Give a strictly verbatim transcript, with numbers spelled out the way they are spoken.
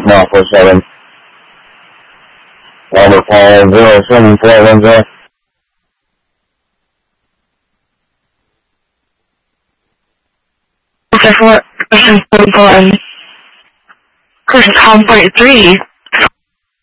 now four seven. Number call zero seven four one zero. Okay, for question seven four and question Tom forty-three.